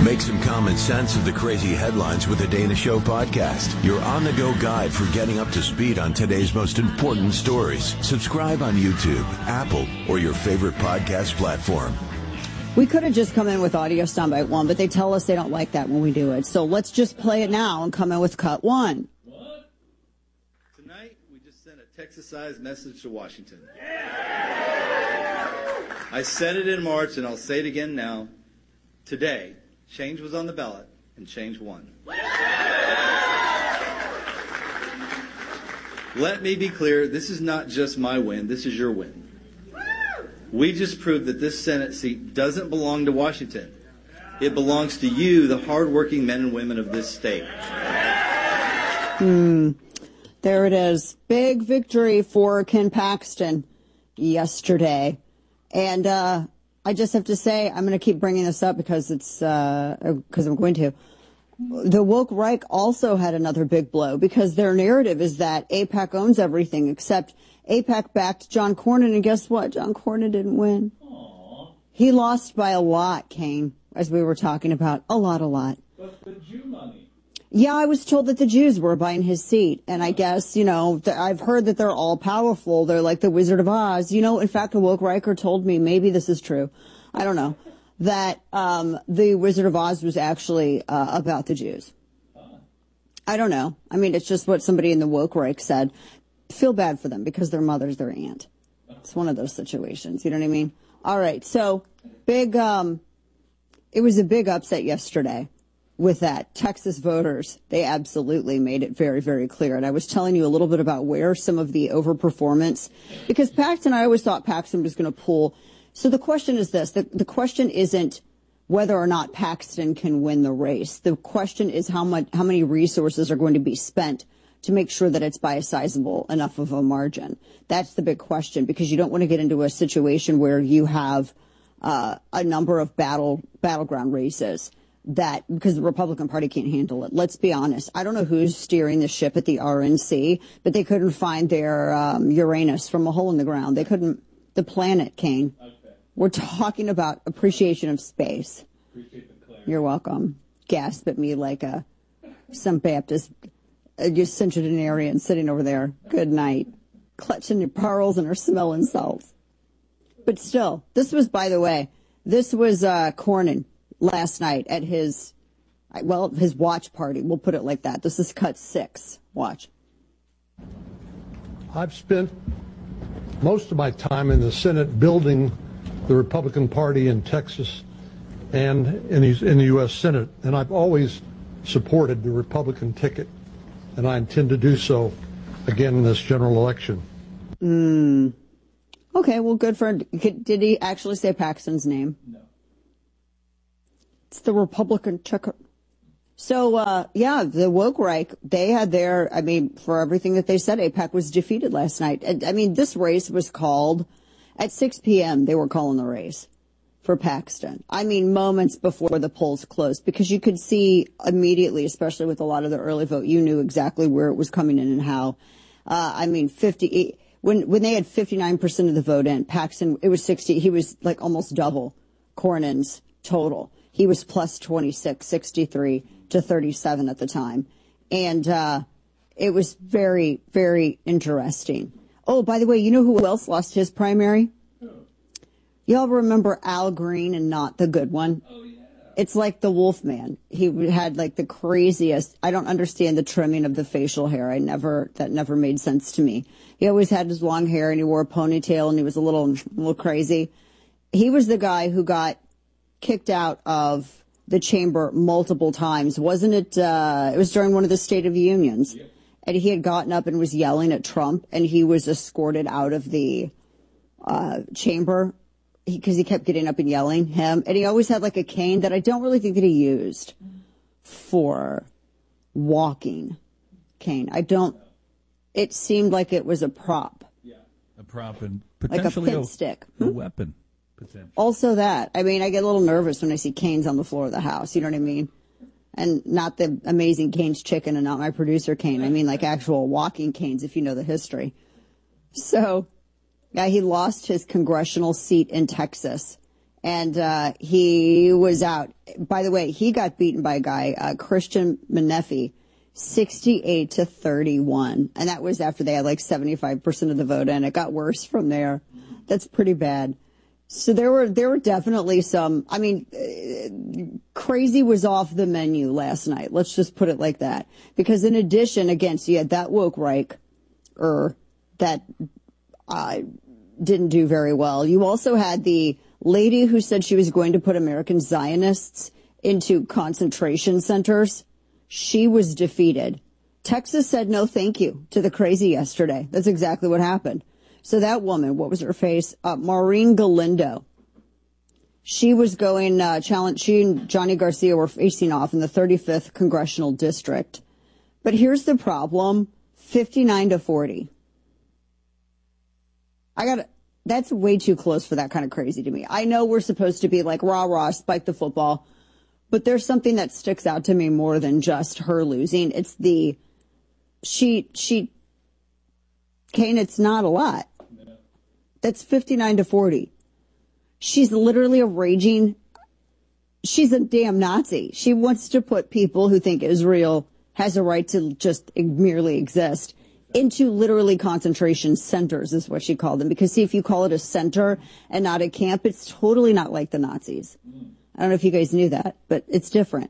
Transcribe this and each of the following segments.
Make some common sense of the crazy headlines with the Dana Show podcast. Your on-the-go guide for getting up to speed on today's most important stories. Subscribe on YouTube, Apple, or your favorite podcast platform. We could have just come in with audio soundbite 1, but they tell us they don't like that when we do it. So let's just play it now and come in with cut 1. What? Tonight, we just sent a Texas-sized message to Washington. Yeah! I said it in March, and I'll say it again now. Today, change was on the ballot, and change won. Let me be clear, this is not just my win, this is your win. We just proved that this Senate seat doesn't belong to Washington. It belongs to you, the hardworking men and women of this state. There it is. Big victory for Ken Paxton yesterday. And I just have to say, I'm going to keep bringing this up because I'm going to. The woke right also had another big blow because their narrative is that AIPAC owns everything, except AIPAC backed John Cornyn, and guess what? John Cornyn didn't win. Aww. He lost by a lot, Kane, as we were talking about. A lot. But the Jew money. Yeah, I was told that the Jews were buying his seat. And I guess, I've heard that they're all powerful. They're like the Wizard of Oz. In fact, a woke Riker told me, maybe this is true, I don't know, that the Wizard of Oz was actually about the Jews. I don't know. I mean, it's just what somebody in the woke Reich said. Feel bad for them because their mother's their aunt. It's one of those situations. You know what I mean? All right. So big, it was a big upset yesterday with that. Texas voters, they absolutely made it very, very clear. And I was telling you a little bit about where some of the overperformance, because Paxton, I always thought Paxton was going to pull. So the question is this, the question isn't whether or not Paxton can win the race. The question is how many resources are going to be spent to make sure that it's by a sizable enough of a margin. That's the big question, because you don't want to get into a situation where you have a number of battleground races because the Republican Party can't handle it. Let's be honest. I don't know who's steering the ship at the RNC, but they couldn't find their Uranus from a hole in the ground. They couldn't, the planet, Kane. Okay. We're talking about appreciation of space. Appreciate the clarity. You're welcome. Gasp at me like some Baptist centenarian sitting over there. Good night. Clutching your pearls and her smelling salts. But still, this was Cornyn last night at his watch party. We'll put it like that. This is cut 6. Watch. I've spent most of my time in the Senate building the Republican Party in Texas and in the U.S. Senate, and I've always supported the Republican ticket. And I intend to do so again in this general election. Okay, well, good for him. Did he actually say Paxton's name? No. It's the Republican ticket. So, the woke Reich, they had for everything that they said, AIPAC was defeated last night. This race was called at 6 p.m. They were calling the race for Paxton. Moments before the polls closed, because you could see immediately, especially with a lot of the early vote, you knew exactly where it was coming in and how. When they had 59% of the vote in, Paxton, it was 60. He was like almost double Cornyn's total. He was plus 26, 63 to 37 at the time. And it was very, very interesting. Oh, by the way, you know who else lost his primary? Y'all remember Al Green and Not the Good One? Oh, yeah. It's like the Wolfman. He had like the craziest, I don't understand the trimming of the facial hair. That never made sense to me. He always had his long hair and he wore a ponytail and he was a little crazy. He was the guy who got kicked out of the chamber multiple times. Wasn't it? It was during one of the State of the Unions. Yep. And he had gotten up and was yelling at Trump, and he was escorted out of the chamber because he kept getting up and yelling him. And he always had like a cane that I don't really think that he used for walking. Cane. It seemed like it was a prop. Yeah. A prop and potentially like a pin stick. A weapon. Potentially. Also that. I get a little nervous when I see canes on the floor of the house. You know what I mean? And not the amazing Cane's Chicken and not my producer Kane. I mean like actual walking canes, if you know the history. So, yeah, he lost his congressional seat in Texas. And he was out. By the way, he got beaten by a guy, Christian Menefee, 68-31. And that was after they had like 75% of the vote, and it got worse from there. That's pretty bad. So there were definitely some, I mean, crazy was off the menu last night. Let's just put it like that. Because in addition, again, so you had that woke Reich, that didn't do very well. You also had the lady who said she was going to put American Zionists into concentration centers. She was defeated. Texas said no thank you to the crazy yesterday. That's exactly what happened. So that woman, what was her face? Maureen Galindo. She was going challenge. She and Johnny Garcia were facing off in the 35th congressional district. But here's the problem: 59-40. That's way too close for that kind of crazy to me. I know we're supposed to be like rah rah, spike the football, but there's something that sticks out to me more than just her losing. It's the Kane. It's not a lot. That's 59-40. She's literally she's a damn Nazi. She wants to put people who think Israel has a right to just merely exist into literally concentration centers, is what she called them. Because see, if you call it a center and not a camp, it's totally not like the Nazis. I don't know if you guys knew that, but it's different.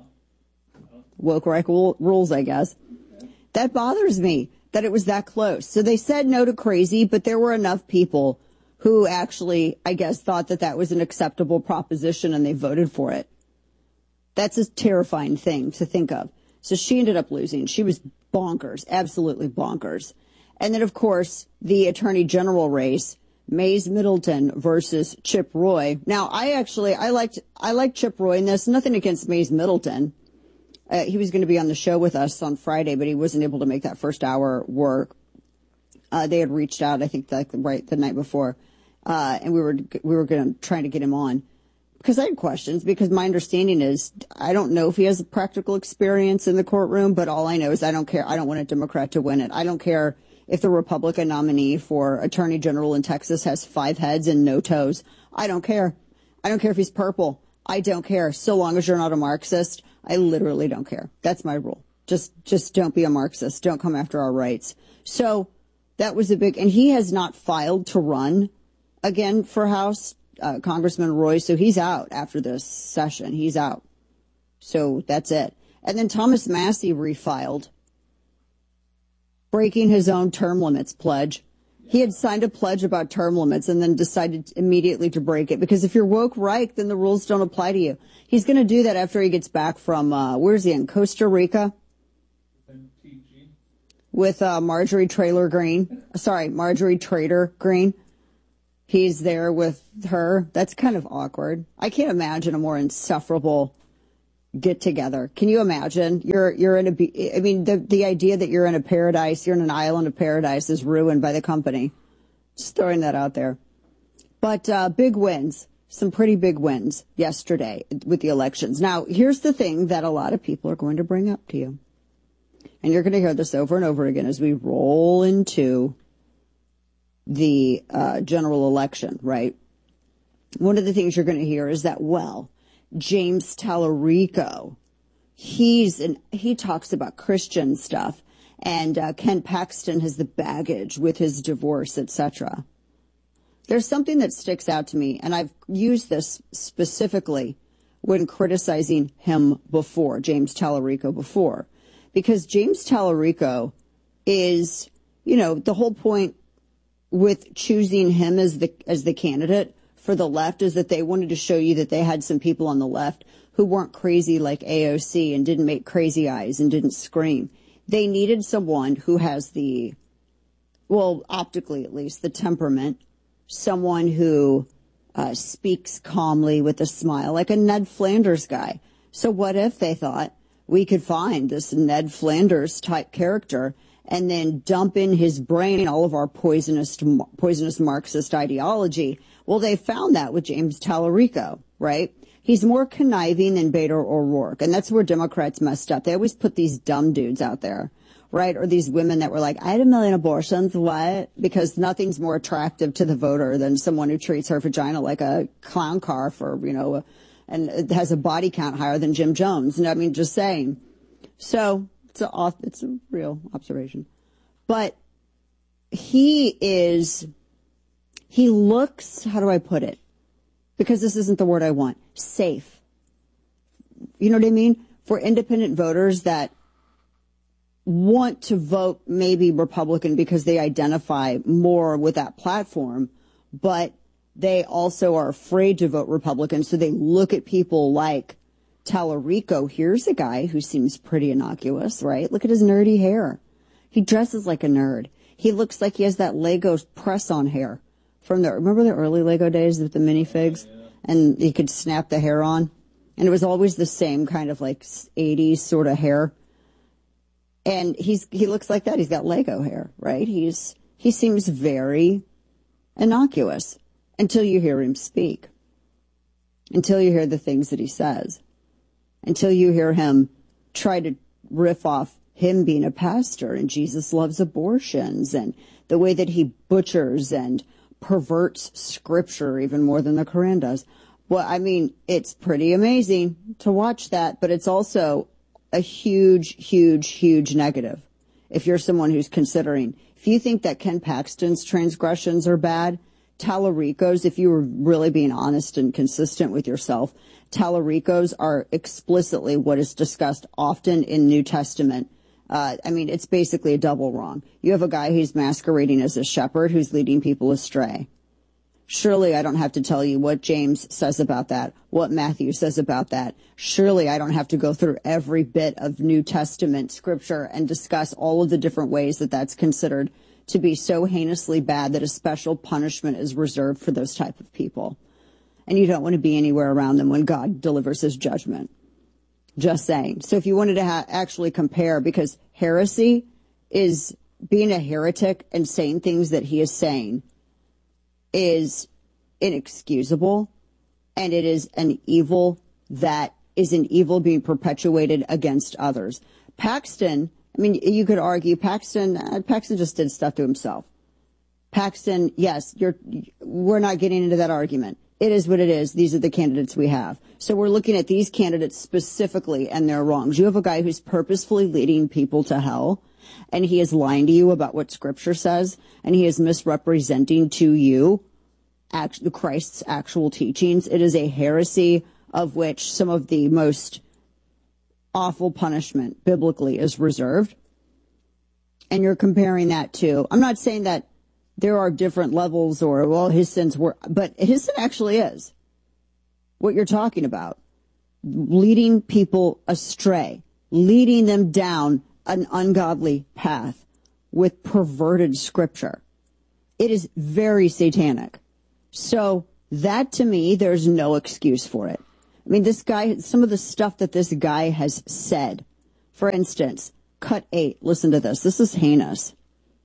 Woke Reich rules, I guess. That bothers me, that it was that close. So they said no to crazy, but there were enough people who actually, I guess, thought that that was an acceptable proposition and they voted for it. That's a terrifying thing to think of. So she ended up losing. She was bonkers, absolutely bonkers. And then, of course, the attorney general race, Mays Middleton versus Chip Roy. Now, I liked Chip Roy in this. Nothing against Mays Middleton. He was going to be on the show with us on Friday, but he wasn't able to make that first hour work. They had reached out, I think, the night before, and we were trying to get him on because I had questions. Because my understanding is, I don't know if he has a practical experience in the courtroom, but all I know is I don't care. I don't want a Democrat to win it. I don't care if the Republican nominee for Attorney General in Texas has 5 heads and no toes. I don't care. I don't care if he's purple. I don't care. So long as you're not a Marxist, I literally don't care. That's my rule. Just don't be a Marxist. Don't come after our rights. So that was and he has not filed to run again for House, Congressman Roy. So he's out after this session. He's out. So that's it. And then Thomas Massie refiled, breaking his own term limits pledge. He had signed a pledge about term limits and then decided immediately to break it because if you're woke Reich, then the rules don't apply to you. He's going to do that after he gets back from, where's he in? Costa Rica? With Marjorie Trader Greene. He's there with her. That's kind of awkward. I can't imagine a more insufferable get together. Can you imagine? You're in the idea that you're in a paradise, you're in an island of paradise is ruined by the company. Just throwing that out there. But big wins, some pretty big wins yesterday with the elections. Now, here's the thing that a lot of people are going to bring up to you. And you're going to hear this over and over again as we roll into the general election, right? One of the things you're going to hear is that, well, James Tallarico, he talks about Christian stuff, and Ken Paxton has the baggage with his divorce, etc. There's something that sticks out to me, and I've used this specifically when criticizing him before, James Tallarico before, because James Tallarico is, the whole point with choosing him as the candidate for the left is that they wanted to show you that they had some people on the left who weren't crazy like AOC and didn't make crazy eyes and didn't scream. They needed someone who has optically at least, the temperament, someone who speaks calmly with a smile, like a Ned Flanders guy. So what if they thought we could find this Ned Flanders type character and then dump in his brain all of our poisonous Marxist ideology? Well, they found that with James Tallarico, right? He's more conniving than Beto O'Rourke, and that's where Democrats messed up. They always put these dumb dudes out there right? Or these women that were like, I had 1 million abortions, what? Because nothing's more attractive to the voter than someone who treats her vagina like a clown car for, and it has a body count higher than Jim Jones. And I mean, just saying. So it's a real observation. But he looks, how do I put it? Because this isn't the word I want, safe. You know what I mean? For independent voters that want to vote maybe Republican because they identify more with that platform, but they also are afraid to vote Republican, so they look at people like Tallarico. Here's a guy who seems pretty innocuous, right? Look at his nerdy hair. He dresses like a nerd. He looks like he has that Lego press-on hair from remember the early Lego days with the minifigs? Yeah. And he could snap the hair on. And it was always the same kind of like 80s sort of hair. And he looks like that. He's got Lego hair, right? He seems very innocuous until you hear him speak. Until you hear the things that he says. Until you hear him try to riff off him being a pastor and Jesus loves abortions and the way that he butchers and perverts scripture even more than the Quran does. Well, I mean, it's pretty amazing to watch that, but it's also a huge, huge, huge negative. If you're someone who's considering, if you think that Ken Paxton's transgressions are bad, Tallarico's, if you were really being honest and consistent with yourself, Tallarico's are explicitly what is discussed often in New Testament. I mean, it's basically a double wrong. You have a guy who's masquerading as a shepherd who's leading people astray. Surely I don't have to tell you what James says about that, what Matthew says about that. Surely I don't have to go through every bit of New Testament scripture and discuss all of the different ways that that's considered to be so heinously bad that a special punishment is reserved for those type of people. And you don't want to be anywhere around them when God delivers his judgment. Just saying. So if you wanted to actually compare, because heresy is being a heretic and saying things that he is saying is inexcusable, and it is an evil that is an evil being perpetuated against others. Paxton, I mean, you could argue Paxton just did stuff to himself. Paxton, yes, we're not getting into that argument. It is what it is. These are the candidates we have. So we're looking at these candidates specifically and their wrongs. You have a guy who's purposefully leading people to hell, and he is lying to you about what Scripture says, and he is misrepresenting to you Christ's actual teachings. It is a heresy of which some of the most awful punishment biblically is reserved. And you're comparing that to, I'm not saying that there are different levels or, well, his sins were, but his sin actually is what you're talking about. Leading people astray, leading them down an ungodly path with perverted scripture. It is very satanic. So that, to me, there's no excuse for it. I mean, this guy, some of the stuff that this guy has said, for instance, cut 8, listen to this. This is heinous.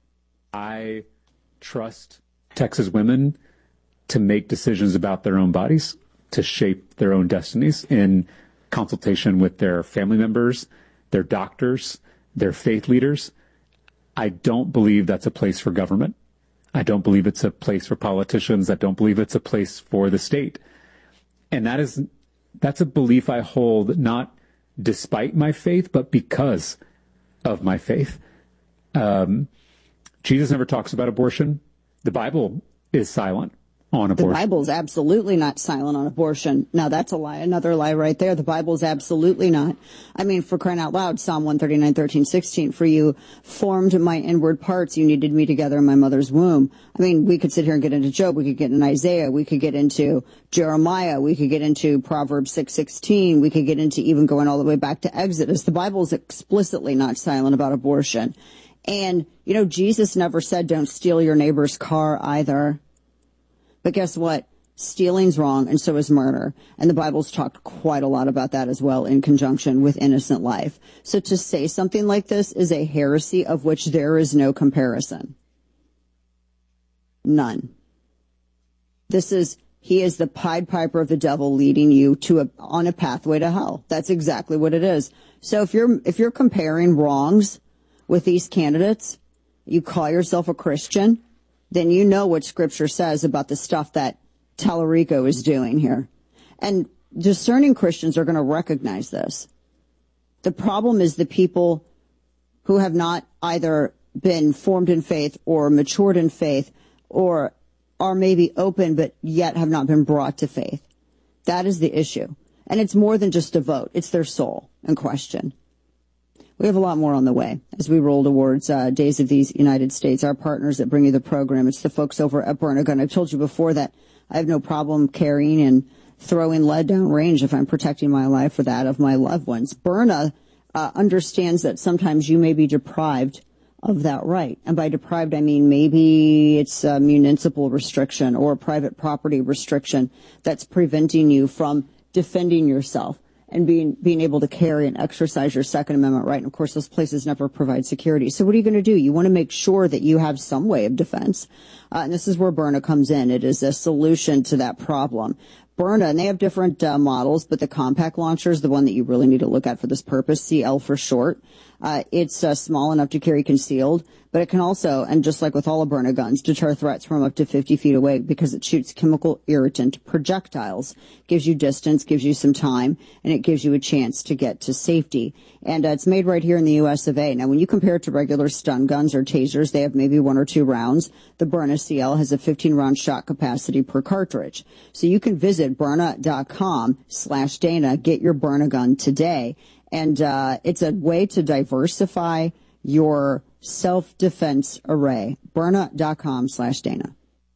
I trust Texas women to make decisions about their own bodies, to shape their own destinies in consultation with their family members, their doctors, their faith leaders. I don't believe that's a place for government. I don't believe it's a place for politicians. I don't believe it's a place for the state. And that's a belief I hold not despite my faith, but because of my faith. Jesus never talks about abortion. The Bible is silent on abortion. The Bible is absolutely not silent on abortion. Now, that's a lie. Another lie right there. The Bible is absolutely not. I mean, for crying out loud, Psalm 139, 13, 16, for you formed my inward parts. You knitted me together in my mother's womb. I mean, we could sit here and get into Job. We could get into Isaiah. We could get into Jeremiah. We could get into Proverbs 6:16. We could get into even going all the way back to Exodus. The Bible is explicitly not silent about abortion. And, you know, Jesus never said don't steal your neighbor's car either. But guess what? Stealing's wrong, and so is murder. And the Bible's talked quite a lot about that as well in conjunction with innocent life. So to say something like this is a heresy of which there is no comparison. None. He is the Pied Piper of the devil leading you on a pathway to hell. That's exactly what it is. So if you're comparing wrongs with these candidates, you call yourself a Christian, then you know what Scripture says about the stuff that Tallarico is doing here. And discerning Christians are going to recognize this. The problem is the people who have not either been formed in faith or matured in faith or are maybe open but yet have not been brought to faith. That is the issue. And it's more than just a vote. It's their soul in question. We have a lot more on the way as we roll towards Days of the United States. Our partners that bring you the program, it's the folks over at Bernagun. I've told you before that I have no problem carrying and throwing lead down range if I'm protecting my life or that of my loved ones. Berna understands that sometimes you may be deprived of that right. And by deprived, I mean maybe it's a municipal restriction or a private property restriction that's preventing you from defending yourself and being able to carry and exercise your Second Amendment right. And of course, those places never provide security. So what are you going to do? You want to make sure that you have some way of defense. And this is where Berna comes in. It is a solution to that problem. Berna, and they have different models, but the compact launcher is the one that you really need to look at for this purpose, CL for short. It's small enough to carry concealed, but it can also, and just like with all of Berna guns, deter threats from up to 50 feet away because it shoots chemical irritant projectiles, gives you distance, gives you some time, and it gives you a chance to get to safety. And it's made right here in the U.S. of A. Now, when you compare it to regular stun guns or tasers, they have maybe 1 or 2 rounds. The Berna CL has a 15-round shot capacity per cartridge. So you can visit Berna.com/Dana, get your Berna gun today. And it's a way to diversify your self-defense array. Berna.com/Dana.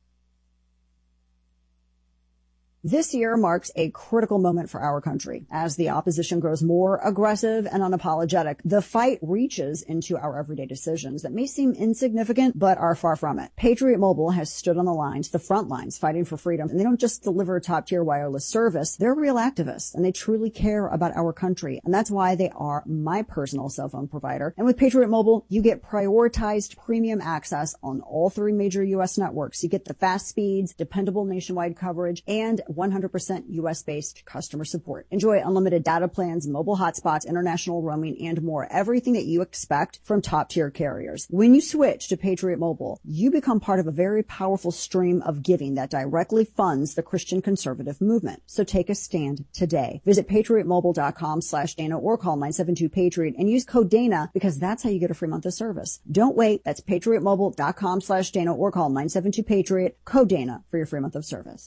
This year marks a critical moment for our country. As the opposition grows more aggressive and unapologetic, the fight reaches into our everyday decisions that may seem insignificant, but are far from it. Patriot Mobile has stood on the lines, the front lines, fighting for freedom. And they don't just deliver top-tier wireless service. They're real activists, and they truly care about our country. And that's why they are my personal cell phone provider. And with Patriot Mobile, you get prioritized premium access on all 3 major U.S. networks. You get the fast speeds, dependable nationwide coverage, and 100% U.S.-based customer support. Enjoy unlimited data plans, mobile hotspots, international roaming, and more. Everything that you expect from top-tier carriers. When you switch to Patriot Mobile, you become part of a very powerful stream of giving that directly funds the Christian conservative movement. So take a stand today. Visit patriotmobile.com/Dana or call 972-PATRIOT and use code Dana because that's how you get a free month of service. Don't wait. That's patriotmobile.com/Dana or call 972-PATRIOT, code Dana for your free month of service.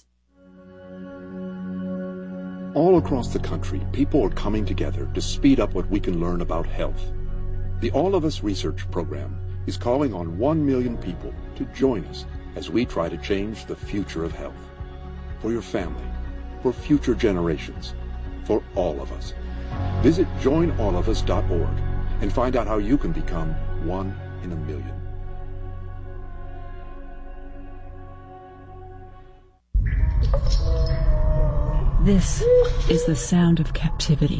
All across the country, people are coming together to speed up what we can learn about health. The All of Us Research Program is calling on 1 million people to join us as we try to change the future of health. For your family, for future generations, for all of us. Visit joinallofus.org and find out how you can become 1 in a million. This is the sound of captivity.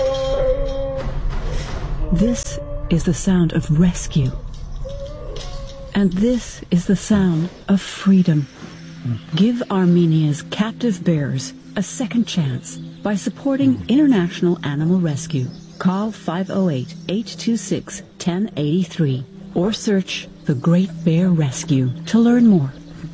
This is the sound of rescue. And this is the sound of freedom. Give Armenia's captive bears a second chance by supporting International Animal Rescue. Call 508-826-1083 or search The Great Bear Rescue to learn more.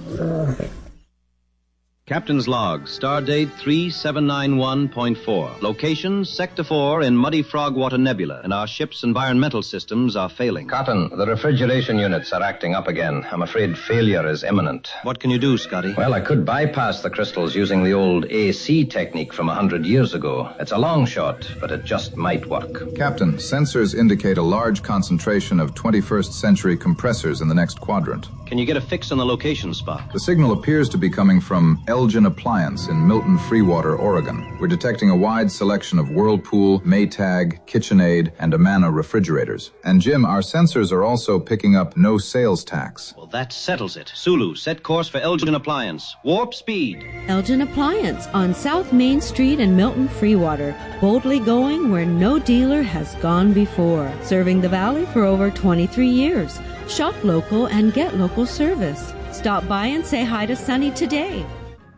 Captain's log, star date 3791.4. Location, Sector 4 in Muddy Frogwater Nebula, and our ship's environmental systems are failing. Cotton, the refrigeration units are acting up again. I'm afraid failure is imminent. What can you do, Scotty? Well, I could bypass the crystals using the old AC technique from 100 years ago. It's a long shot, but it just might work. Captain, sensors indicate a large concentration of 21st century compressors in the next quadrant. Can you get a fix on the location spot? The signal appears to be coming from Elgin Appliance in Milton Freewater, Oregon. We're detecting a wide selection of Whirlpool, Maytag, KitchenAid, and Amana refrigerators. And Jim, our sensors are also picking up no sales tax. Well, that settles it. Sulu, set course for Elgin Appliance. Warp speed. Elgin Appliance on South Main Street in Milton Freewater. Boldly going where no dealer has gone before. Serving the Valley for over 23 years. Shop local and get local service. Stop by and say hi to Sunny today.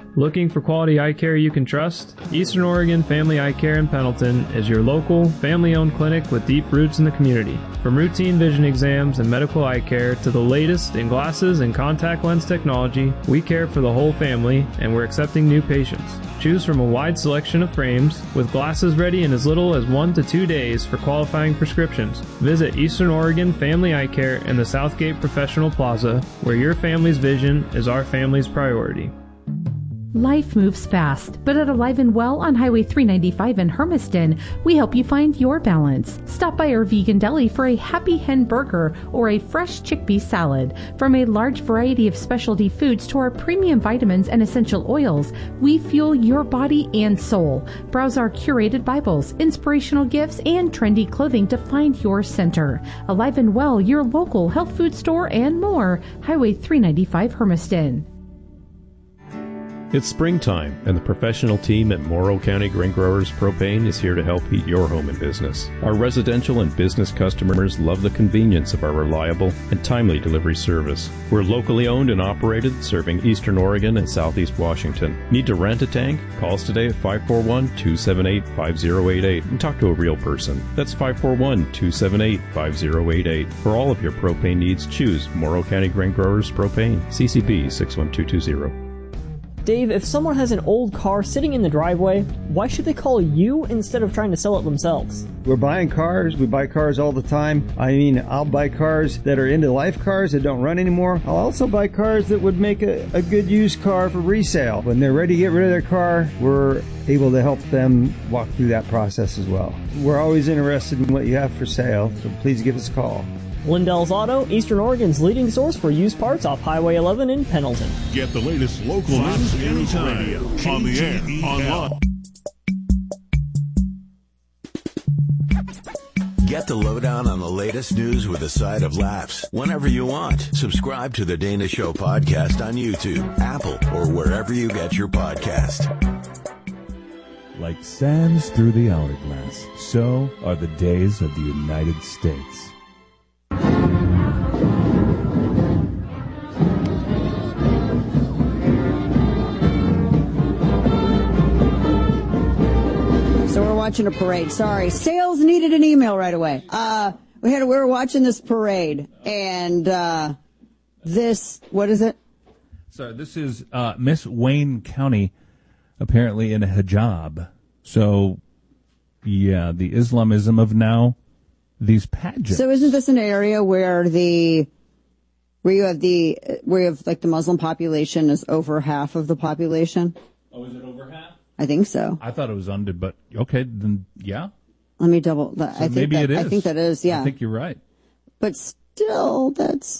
Looking for quality eye care you can trust? Eastern Oregon Family Eye Care in Pendleton is your local, family-owned clinic with deep roots in the community. From routine vision exams and medical eye care to the latest in glasses and contact lens technology, we care for the whole family, and we're accepting new patients. Choose from a wide selection of frames, with glasses ready in as little as 1 to 2 days for qualifying prescriptions. Visit Eastern Oregon Family Eye Care in the Southgate Professional Plaza, where your family's vision is our family's priority. Life moves fast, but at Alive and Well on Highway 395 in Hermiston, we help you find your balance. Stop by our vegan deli for a Happy Hen burger or a fresh chickpea salad. From a large variety of specialty foods to our premium vitamins and essential oils, we fuel your body and soul. Browse our curated Bibles, inspirational gifts, and trendy clothing to find your center. Alive and Well, your local health food store and more. Highway 395 Hermiston. It's springtime, and the professional team at Morrow County Grain Growers Propane is here to help heat your home and business. Our residential and business customers love the convenience of our reliable and timely delivery service. We're locally owned and operated, serving Eastern Oregon and Southeast Washington. Need to rent a tank? Call us today at 541-278-5088 and talk to a real person. That's 541-278-5088. For all of your propane needs, choose Morrow County Grain Growers Propane, CCB 61220. Dave, if someone has an old car sitting in the driveway, why should they call you instead of trying to sell it themselves? We're buying cars. We buy cars all the time. I mean, I'll buy cars that are end-of-life cars that don't run anymore. I'll also buy cars that would make a good used car for resale. When they're ready to get rid of their car, we're able to help them walk through that process as well. We're always interested in what you have for sale, so please give us a call. Lindell's Auto, Eastern Oregon's leading source for used parts off Highway 11 in Pendleton. Get the latest local news anytime, on the air, online. Get the lowdown on the latest news with a side of laughs whenever you want. Subscribe to the Dana Show podcast on YouTube, Apple, or wherever you get your podcast. Like sands through the hourglass, so are the days of the United States. So we're watching a parade. Sorry. Sales needed an email right away. We were watching this parade, and this, what is it? So this is Miss Wayne County, apparently in a hijab. So, yeah, the Islamism of now, these pageants. So isn't this an area where you have the Muslim population is over half of the population? Oh, is it over half? I think so. I thought it was under, but okay, then yeah. Let me double. So I think it is. I think that is. Yeah. I think you're right. But still,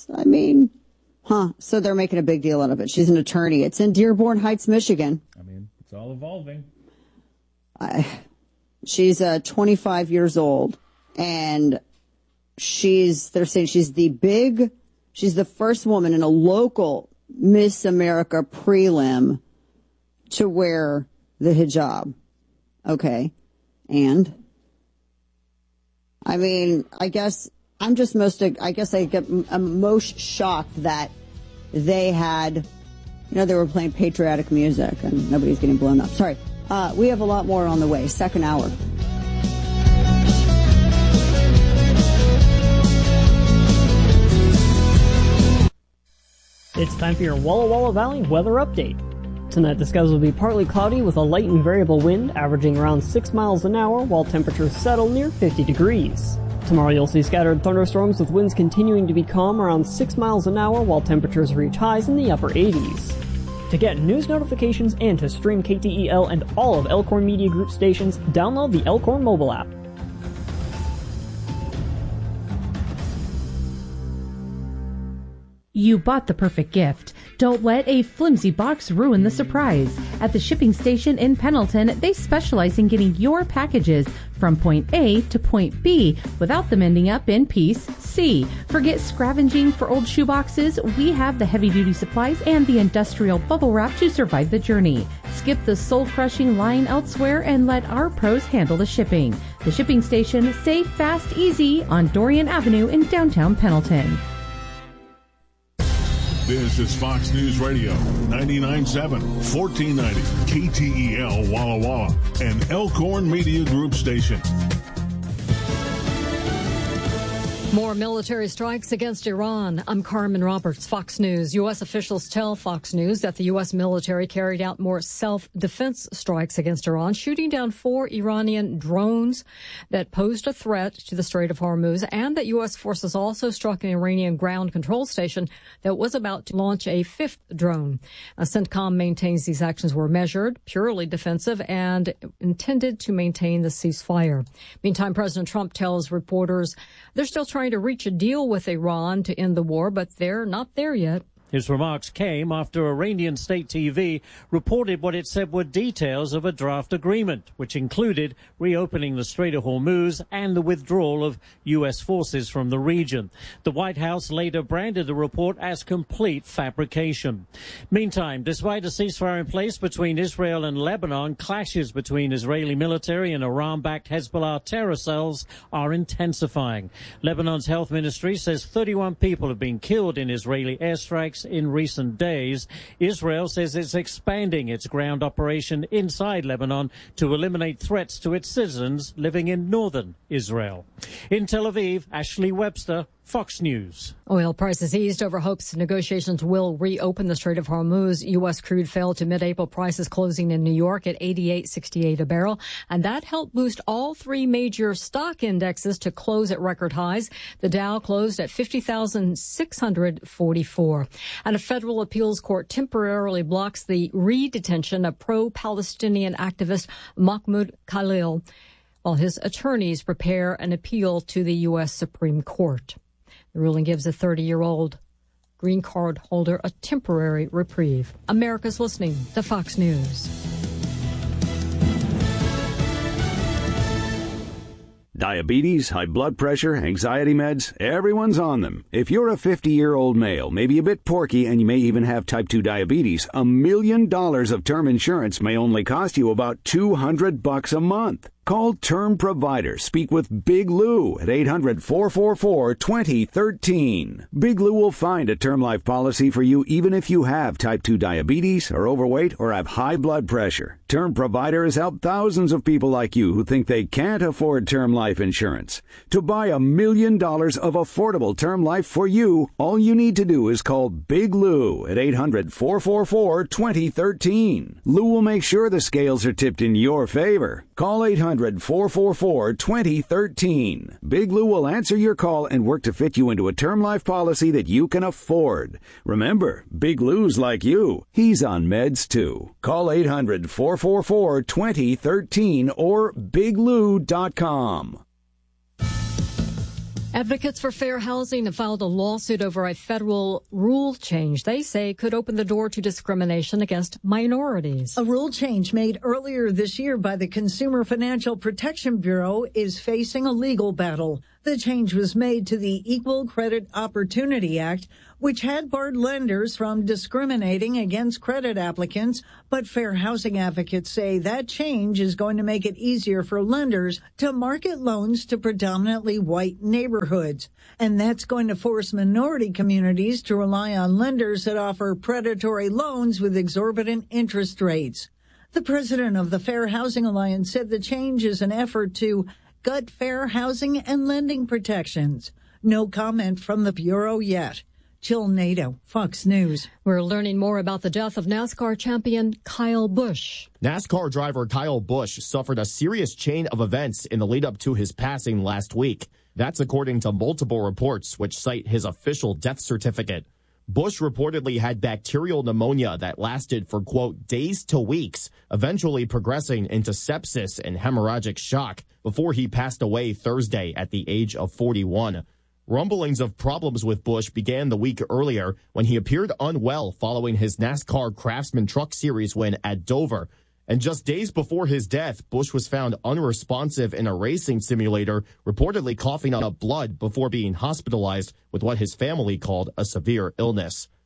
So they're making a big deal out of it. She's an attorney. It's in Dearborn Heights, Michigan. I mean, it's all evolving. She's 25 years old, and they're saying she's the first woman in a local Miss America prelim to wear the hijab. Okay. And I mean, I'm most shocked that they had, they were playing patriotic music and nobody's getting blown up. Sorry. We have a lot more on the way. Second hour. It's time for your Walla Walla Valley weather update. Tonight the skies will be partly cloudy with a light and variable wind averaging around 6 miles an hour while temperatures settle near 50 degrees. Tomorrow you'll see scattered thunderstorms with winds continuing to be calm around 6 miles an hour while temperatures reach highs in the upper 80s. To get news notifications and to stream KTEL and all of Elkhorn Media Group stations, download the Elkhorn mobile app. You bought the perfect gift. Don't let a flimsy box ruin the surprise. At the shipping station in Pendleton, they specialize in getting your packages from point A to point B without them ending up in piece C. Forget scavenging for old shoeboxes. We have the heavy-duty supplies and the industrial bubble wrap to survive the journey. Skip the soul-crushing line elsewhere and let our pros handle the shipping. The shipping station, safe, fast, easy on Dorian Avenue in downtown Pendleton. This is Fox News Radio, 99.7, 1490, KTEL Walla Walla, and Elkhorn Media Group station. More military strikes against Iran. I'm Carmen Roberts, Fox News. U.S. officials tell Fox News that the U.S. military carried out more self-defense strikes against Iran, shooting down 4 Iranian drones that posed a threat to the Strait of Hormuz, and that U.S. forces also struck an Iranian ground control station that was about to launch a 5th drone. CENTCOM maintains these actions were measured, purely defensive, and intended to maintain the ceasefire. Meantime, President Trump tells reporters they're still trying to reach a deal with Iran to end the war, but they're not there yet. His remarks came after Iranian state TV reported what it said were details of a draft agreement, which included reopening the Strait of Hormuz and the withdrawal of U.S. forces from the region. The White House later branded the report as complete fabrication. Meantime, despite a ceasefire in place between Israel and Lebanon, clashes between Israeli military and Iran-backed Hezbollah terror cells are intensifying. Lebanon's health ministry says 31 people have been killed in Israeli airstrikes in recent days. Israel says it's expanding its ground operation inside Lebanon to eliminate threats to its citizens living in northern Israel. In Tel Aviv, Ashley Webster, Fox News. Oil prices eased over hopes negotiations will reopen the Strait of Hormuz. U.S. crude fell to mid-April prices closing in New York at $88.68 a barrel, and that helped boost all 3 major stock indexes to close at record highs. The Dow closed at 50,644. And a federal appeals court temporarily blocks the re-detention of pro-Palestinian activist Mahmoud Khalil while his attorneys prepare an appeal to the U.S. Supreme Court. The ruling gives a 30-year-old green card holder a temporary reprieve. America's listening to Fox News. Diabetes, high blood pressure, anxiety meds, everyone's on them. If you're a 50-year-old male, maybe a bit porky, and you may even have type 2 diabetes, $1 million of term insurance may only cost you about $200 a month. Call Term Provider. Speak with Big Lou at 800-444-2013. Big Lou will find a term life policy for you even if you have type 2 diabetes, are overweight, or have high blood pressure. Term Provider has helped thousands of people like you who think they can't afford term life insurance. To buy $1 million of affordable term life for you, all you need to do is call Big Lou at 800-444-2013. Lou will make sure the scales are tipped in your favor. Call 800-444-2013. Big Lou will answer your call and work to fit you into a term life policy that you can afford. Remember, Big Lou's like you. He's on meds too. Call 800-444-2013 or biglou.com. Advocates for fair housing have filed a lawsuit over a federal rule change they say could open the door to discrimination against minorities. A rule change made earlier this year by the Consumer Financial Protection Bureau is facing a legal battle. The change was made to the Equal Credit Opportunity Act, which had barred lenders from discriminating against credit applicants, but fair housing advocates say that change is going to make it easier for lenders to market loans to predominantly white neighborhoods. And that's going to force minority communities to rely on lenders that offer predatory loans with exorbitant interest rates. The president of the Fair Housing Alliance said the change is an effort to gut fair housing and lending protections. No comment from the Bureau yet. Jill Nato, Fox News. We're learning more about the death of NASCAR champion Kyle Busch. NASCAR driver Kyle Busch suffered a serious chain of events in the lead up to his passing last week. That's according to multiple reports which cite his official death certificate. Busch reportedly had bacterial pneumonia that lasted for, quote, days to weeks, eventually progressing into sepsis and hemorrhagic shock before he passed away Thursday at the age of 41. Rumblings of problems with Busch began the week earlier when he appeared unwell following his NASCAR Craftsman Truck Series win at Dover. And just days before his death, Busch was found unresponsive in a racing simulator, reportedly coughing up blood before being hospitalized with what his family called a severe illness.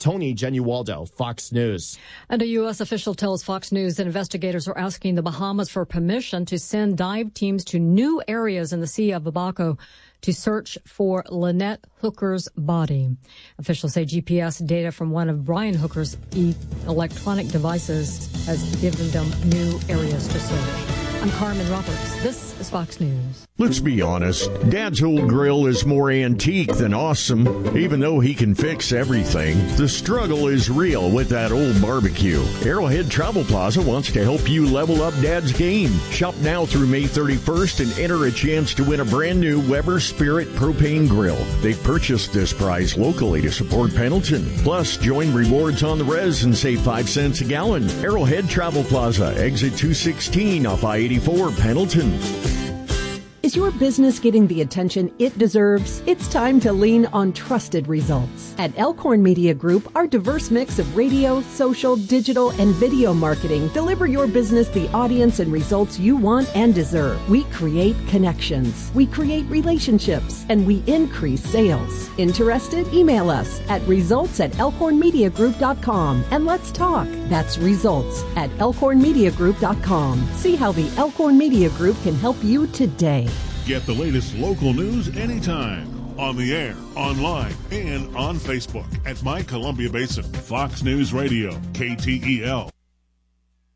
Tony Genualdo, Fox News. And a U.S. official tells Fox News that investigators are asking the Bahamas for permission to send dive teams to new areas in the Sea of Abaco to search for Lynette Hooker's body. Officials say GPS data from one of Brian Hooker's electronic devices has given them new areas to search. I'm Carmen Roberts. This is Fox News. Let's be honest, Dad's old grill is more antique than awesome. Even though he can fix everything, the struggle is real with that old barbecue. Arrowhead Travel Plaza wants to help you level up Dad's game. Shop now through May 31st and enter a chance to win a brand new Weber Spirit propane grill. They've purchased this prize locally to support Pendleton. Plus, join Rewards on the Res and save 5 cents a gallon. Arrowhead Travel Plaza, exit 216 off I-84, Pendleton. Is your business getting the attention it deserves? It's time to lean on trusted results. At Elkhorn Media Group, our diverse mix of radio, social, digital, and video marketing deliver your business the audience and results you want and deserve. We create connections, we create relationships, and we increase sales. Interested? Email us at results@elkhornmediagroup.com and let's talk. That's results@elkhornmediagroup.com. See how the Elkhorn Media Group can help you today. Get the latest local news anytime. On the air, online, and on Facebook at My Columbia Basin. Fox News Radio, KTEL.